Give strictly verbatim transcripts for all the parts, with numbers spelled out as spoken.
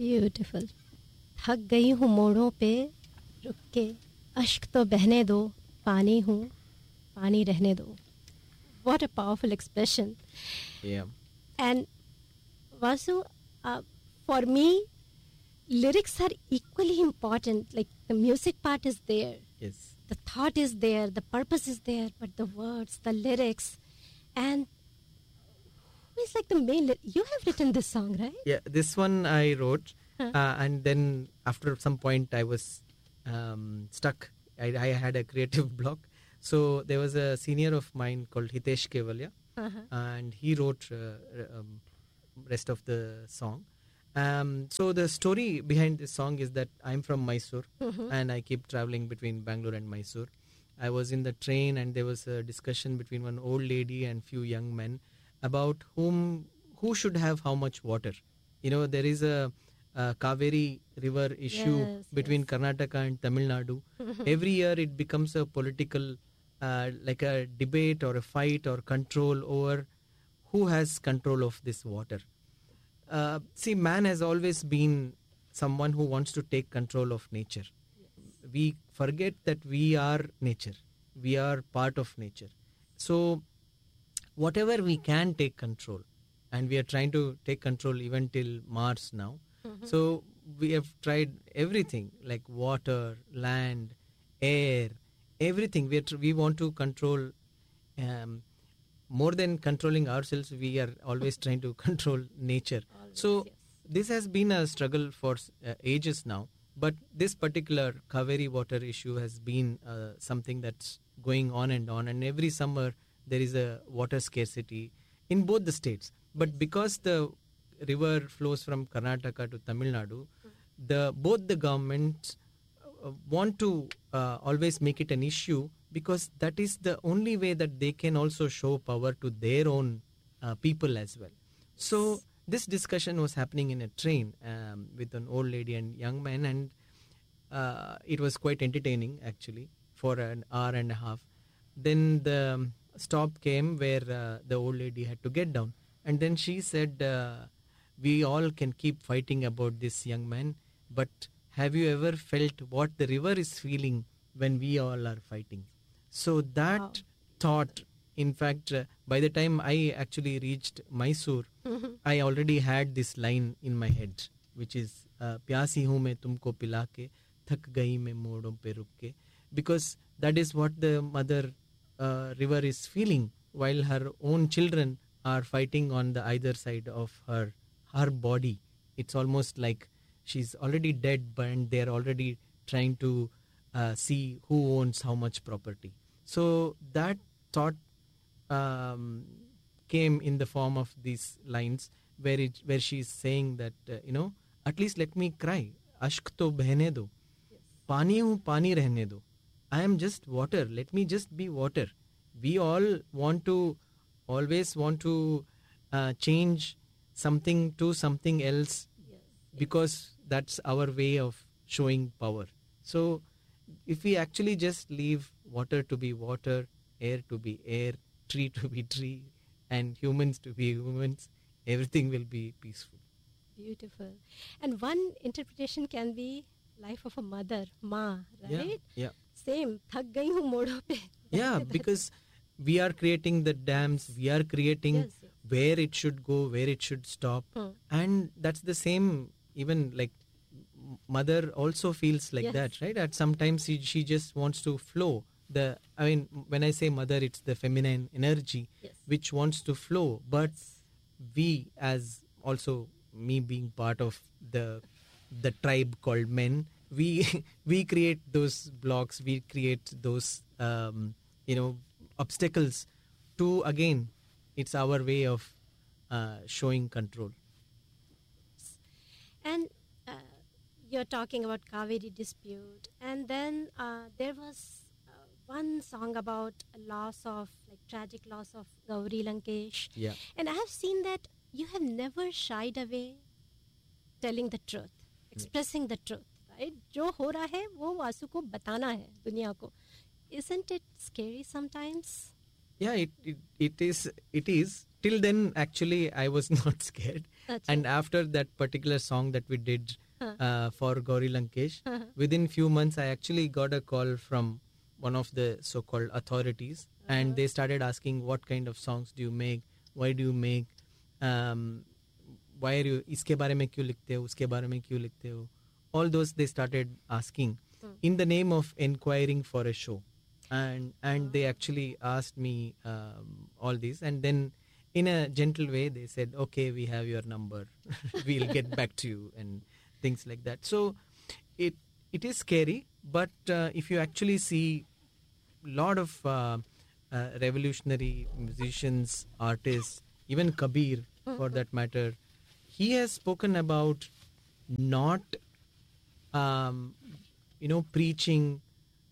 Beautiful. थक गई हूँ मोड़ों पे रुक के, अश्क तो बहने दो, पानी हूँ पानी रहने दो. What a powerful expression. Yeah. And Vasu, uh, for me, lyrics are equally important. Like the music part is there, Yes. the thought is there, the purpose is there, but the words, the lyrics, and it's like the main. Li- you have written this song, right? Yeah, this one I wrote, Huh. uh, and then after some point I was um, stuck. I, I had a creative block. So there was a senior of mine called Hitesh Kevalia, Uh-huh. and he wrote uh, um, rest of the song. Um, so the story behind this song is that I'm from Mysore, Mhm. and I keep traveling between Bangalore and Mysore. I was in the train, and there was a discussion between one old lady and few young men about whom who should have how much water. You know, there is a, a Kaveri river issue Yes, between yes. Karnataka and Tamil Nadu. Every year it becomes a political, uh, like a debate or a fight or control over who has control of this water. Uh, see, man has always been someone who wants to take control of nature. We forget that we are nature. We are part of nature. So, whatever we can take control, and we are trying to take control even till Mars now. So, we have tried everything like water, land, air, everything. We, are tr- we want to control. Um, more than controlling ourselves, we are always trying to control nature. Always, So yes. this has been a struggle for uh, ages now, but this particular Kaveri water issue has been uh, something that's going on and on, and every summer there is a water scarcity in both the states. But because the river flows from Karnataka to Tamil Nadu, the both the governments uh, want to uh, always make it an issue, because that is the only way that they can also show power to their own uh, people as well. So this discussion was happening in a train um, with an old lady and young man, and uh, it was quite entertaining actually for an hour and a half. Then the um, stop came where uh, the old lady had to get down, and then she said, uh, we all can keep fighting about this young man, but have you ever felt what the river is feeling when we all are fighting? So that Wow. thought, in fact, uh, by the time I actually reached Mysore, I already had this line in my head, which is uh, प्यासी हूँ मैं तुमको पिला के, थक गई मैं मोड़ों पे रुक के, because that is what the mother uh, river is feeling while her own children are fighting on the either side of her her body. It's almost like she's already dead, but they're already trying to uh, see who owns how much property. So that thought um, came in the form of these lines where it, where she's saying that uh, you know, at least let me cry. Ashk to behne do. Pani hu pani rehne do. I am just water. Let me just be water. We all want to always want to uh, change something to something else, because that's our way of showing power. So if we actually just leave water to be water, air to be air, tree to be tree, and humans to be humans, everything will be peaceful. Beautiful. And one interpretation can be life of a mother, Ma, Yeah, right? yeah. Same. थक गई हूँ मोड़ों पे. Yeah, because we are creating the dams, we are creating Yes, yes. where it should go, where it should stop. Hmm. And that's the same, even like m- mother also feels like Yes. that, right? At sometimes she, she just wants to flow. The I mean, when I say mother, it's the feminine energy Yes. which wants to flow. But we, as also me being part of the the tribe called men, we we create those blocks, we create those um, you know, obstacles to, again, it's our way of uh, showing control. And uh, you're talking about Kaveri dispute, and then uh, there was uh, one song about a loss of, like, tragic loss of Gauri Lankesh. Yeah. And I have seen that you have never shied away telling the truth, expressing the truth, right? जो हो रहा है वो वासु को बताना है दुनिया को. Isn't it scary sometimes? Yeah, it, it it is it is. Till then, actually, I was not scared. Achha. And after that particular song that we did Huh. uh, for Gauri Lankesh, Uh-huh. within few months, I actually got a call from one of the so-called authorities, and Uh-huh. they started asking, what kind of songs do you make? Why do you make? Um, why are you? इसके बारे में क्यों लिखते हो? उसके बारे में क्यों लिखते हो? All those they started asking Hmm. in the name of inquiring for a show, and and they actually asked me um, all these, and then in a gentle way they said, okay, we have your number, we'll get back to you, and things like that. So it it is scary, but uh, if you actually see lot of uh, uh, revolutionary musicians, artists, even Kabir for that matter, he has spoken about not um, you know preaching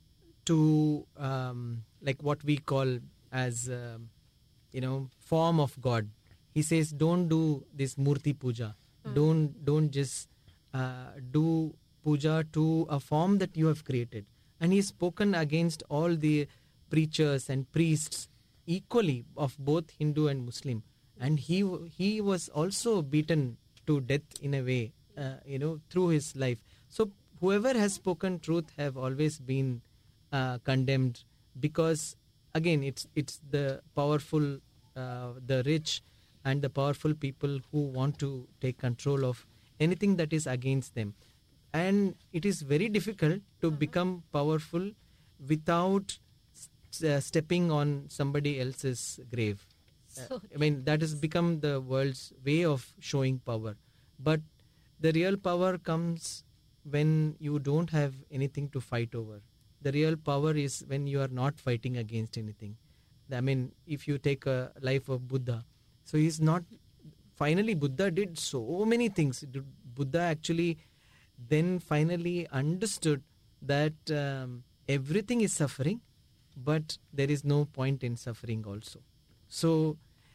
to um, like what we call as um, you know form of God. He says, don't do this murti puja. Mm. Don't don't just uh, do puja to a form that you have created. And he's spoken against all the preachers and priests equally of both Hindu and Muslim. And he he was also beaten to death in a way, uh, you know, through his life. So whoever has spoken truth have always been uh, condemned, because again it's it's the powerful, uh, the rich and the powerful people who want to take control of anything that is against them. And it is very difficult to Uh-huh. become powerful without s- uh, stepping on somebody else's grave. Uh, So I mean, that has become the world's way of showing power. But the real power comes when you don't have anything to fight over. The real power is when you are not fighting against anything. I mean, if you take a life of Buddha, so he's not. Finally, Buddha did so many things. D- Buddha actually then finally understood that um, everything is suffering, but there is no point in suffering also. So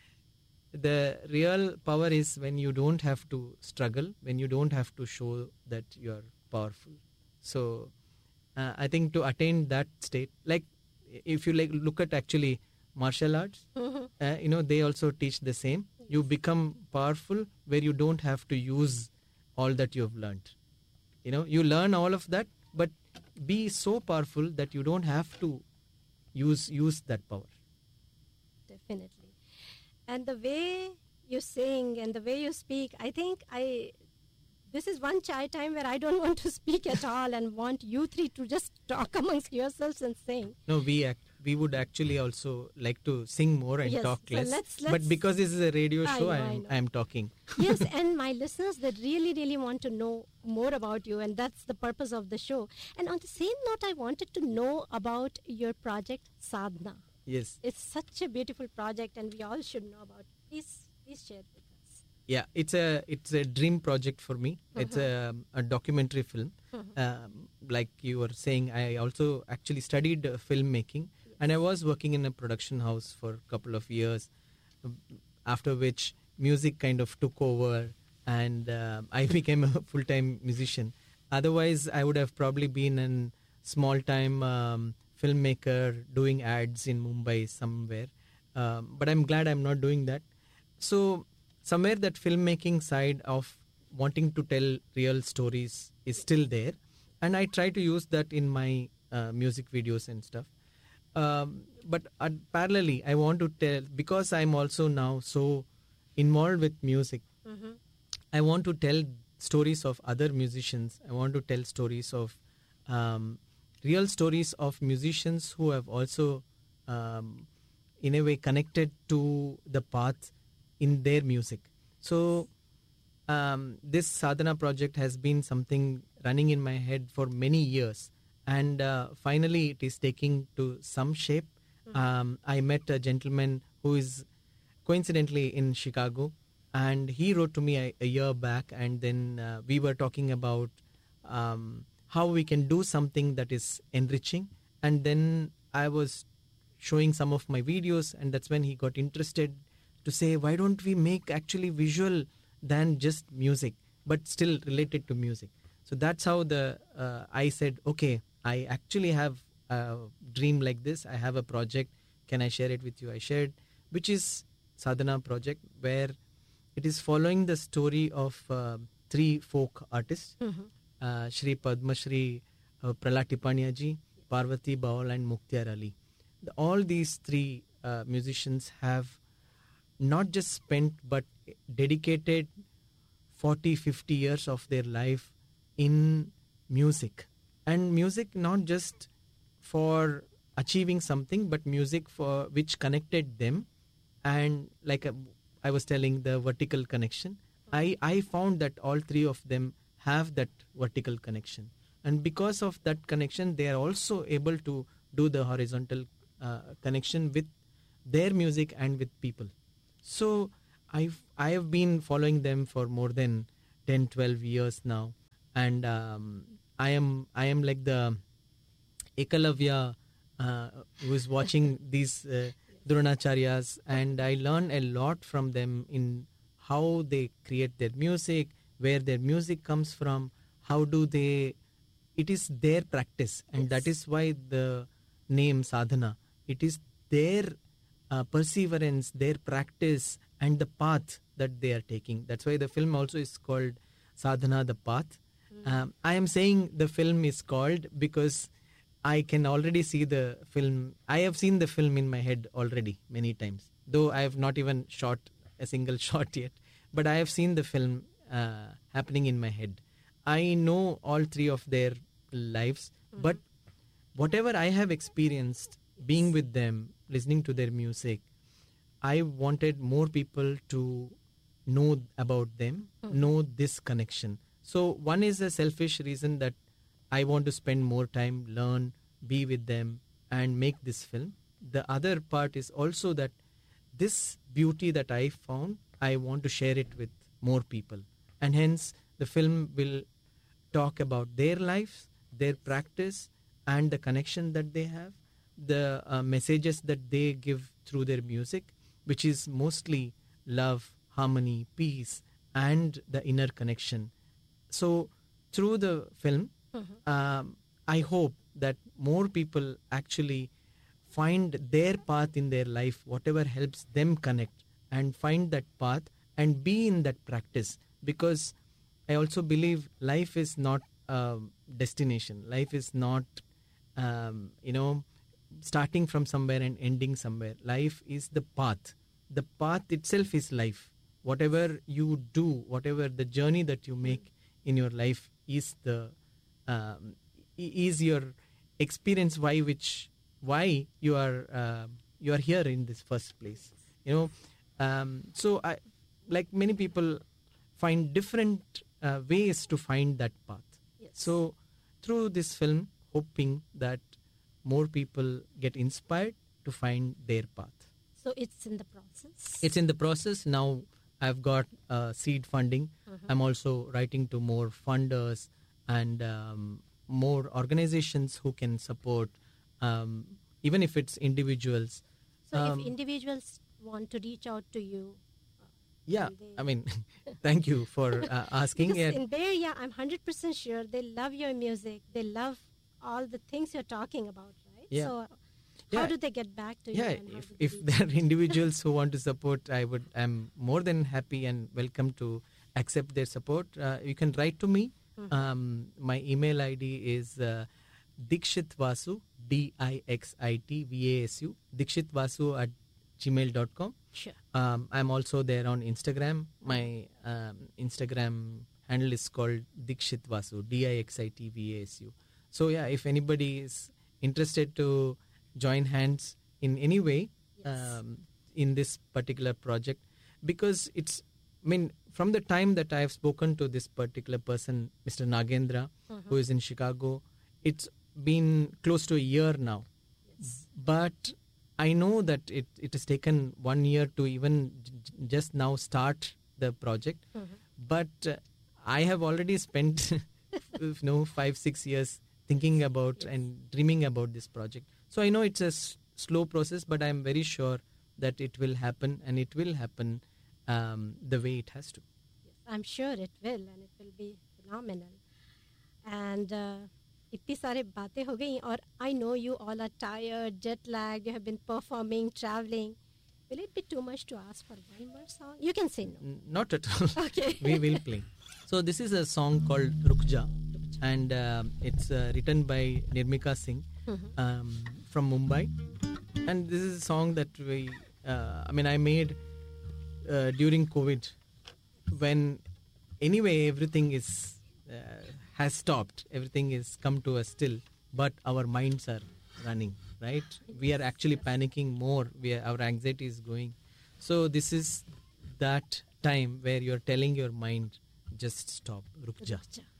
the real power is when you don't have to struggle, when you don't have to show that you are powerful. So uh, I think to attain that state, like if you like look at actually martial arts, Mhm. uh, you know, they also teach the same. You become powerful where you don't have to use all that you have learned. You know, you learn all of that, but be so powerful that you don't have to use use that power. Definitely. And the way you sing and the way you speak, I think I this is one chai time where I don't want to speak at all and want you three to just talk amongst yourselves and sing. No, we act, we would actually also like to sing more and Yes, talk so less. let's- but let's- because this is a radio I show, know, I I am know. I am talking. Yes, and my listeners, they really, really want to know more about you, and that's the purpose of the show. And on the same note, I wanted to know about your project, Sadhana. Yes. It's such a beautiful project, and we all should know about it. Please, please share with us. Yeah, it's a it's a dream project for me. It's a, a documentary film. Um, like you were saying, I also actually studied uh, filmmaking, and I was working in a production house for a couple of years. um, After which music kind of took over, and uh, I became a full time musician. Otherwise, I would have probably been a small time um, filmmaker doing ads in Mumbai somewhere. Um, but I'm glad I'm not doing that. So somewhere that filmmaking side of wanting to tell real stories is still there, and I try to use that in my uh, music videos and stuff. Um, but uh, parallelly, I want to tell, because I'm also now so involved with music, Mm-hmm. I want to tell stories of other musicians. I want to tell stories of um, real stories of musicians who have also um, in a way connected to the path in their music. So um, this Sadhana project has been something running in my head for many years, and uh, finally it is taking to some shape. Um, I met a gentleman who is coincidentally in Chicago, and he wrote to me a, a year back, and then uh, we were talking about um, how we can do something that is enriching. And then I was showing some of my videos, and that's when he got interested to say, why don't we make actually visual than just music, but still related to music. So that's how the uh, I said, okay, I actually have a dream like this. I have a project can I share it with you? I shared, which is Sadhana project, where it is following the story of uh, three folk artists, Mm-hmm. uh, Shri Padma Shri uh, Prahlad Tipania ji, Parvati Baul and Mukhtiar Ali. The, all these three uh, musicians have not just spent but dedicated forty, fifty years of their life in music. And music not just for achieving something, but music for which connected them. And like a, I was telling, the vertical connection, I, I found that all three of them have that vertical connection. And because of that connection, they are also able to do the horizontal uh, connection with their music and with people. So I've I have been following them for more than ten, twelve years now, and um, I am I am like the Ekalavya uh, who is watching these uh, Dronacharyas, and I learn a lot from them in how they create their music, where their music comes from, how do they. It is their practice, and Yes. that is why the name Sadhana. It is their uh, perseverance, their practice, and the path that they are taking. That's why the film also is called Sadhana, the Path. Mm. Um, I am saying the film is called because I can already see the film. I have seen the film in my head already many times, though I have not even shot a single shot yet. But I have seen the film uh, happening in my head. I know all three of their lives, Mhm. but whatever I have experienced being with them, listening to their music, I wanted more people to know about them, Mhm. know this connection. So one is a selfish reason that I want to spend more time, learn, be with them, and make this film. The other part is also that this beauty that I found, I want to share it with more people. And hence, the film will talk about their lives, their practice, and the connection that they have, the uh, messages that they give through their music, which is mostly love, harmony, peace, and the inner connection. So, through the film, Mhm. um, I hope that more people actually find their path in their life, whatever helps them connect, and find that path and be in that practice. Because I also believe life is not a destination. Life is not, um, you know, starting from somewhere and ending somewhere. Life is the path. The path itself is life. Whatever you do, whatever the journey that you make in your life is the um, i- is your experience why which why you are uh, you are here in this first place. You know, um, so I like many people find different uh, ways to find that path. Yes. So through this film, hoping that more people get inspired to find their path. So it's in the process. It's in the process now. I've got uh, seed funding. Mhm. I'm also writing to more funders and um, more organizations who can support, um, even if it's individuals. So Um, if individuals want to reach out to you, yeah, and they- I mean, thank you for uh, asking. because Yeah, in there, yeah, I'm one hundred percent sure they love your music. They love all the things you're talking about, right? Yeah. So Yeah. how do they get back to you? yeah. and how If do they if reach there are out? individuals who want to support, I would. I'm more than happy and welcome to accept their support. Uh, you can write to me. Mhm. Um, my email I D is uh, Dikshit Vasu, D I X I T V A S U, Dikshit Vasu at gmail dot com. Sure. Um, I'm also there on Instagram. My um, Instagram handle is called Dikshit Vasu, D I X I T V A S U. So yeah, if anybody is interested to join hands in any way Yes. um, in this particular project, because it's, I mean, from the time that I have spoken to this particular person, Mister Nagendra, Mhm. who is in Chicago, it's been close to a year now. Yes. But I know that it, it has taken one year to even j- j- just now start the project. Mhm. But uh, I have already spent you know, five, six years thinking about Yes. and dreaming about this project. So I know it's a s- slow process, but I'm very sure that it will happen, and it will happen um, the way it has to. Yes, I'm sure it will, and it will be phenomenal. And uh, इतनी सारे बातें हो गई और I know you all are tired, jet lagged, you have been performing, traveling. Will it be too much to ask for one more song? You can say no. N- Not at all. Okay. We will play. So this is a song called Rukja, and uh, it's uh, written by Nirmika Singh Mhm. um, from Mumbai. And this is a song that we, uh, I mean, I made uh, during COVID, when anyway everything is uh, has stopped, everything is come to a still, but our minds are running, right? We are actually panicking more. We are, our anxiety is going. So this is that time where you're telling your mind, just stop, ruk ja. Ja.